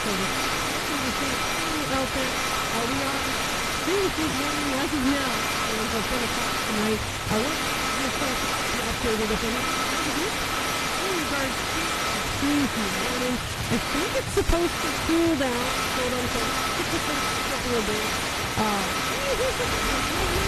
service. Out there, we are Tuesday morning as of now. It's 10 o'clock tonight. I want to updated with any in regards to Tuesday morning. I think it's supposed to cool down. Hold on a second. It's just a little bit.